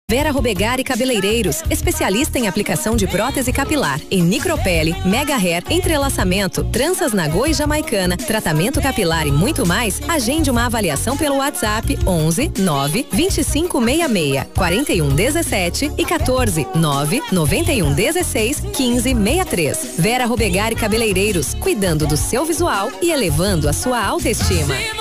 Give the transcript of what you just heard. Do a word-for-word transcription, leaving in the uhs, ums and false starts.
Vera Robegari Cabeleireiros, especialista em aplicação de prótese capilar, em micropele, mega hair, entrelaçamento, tranças nagô e jamaicana, tratamento capilar e muito mais. Agende uma avaliação pelo WhatsApp onze nove vinte e cinco sessenta e seis quarenta e um dezessete e quatorze nove noventa e um dezesseis quinze sessenta e três. Vera Robegari Cabeleireiros, cuidando do seu visual e elevando a sua autoestima.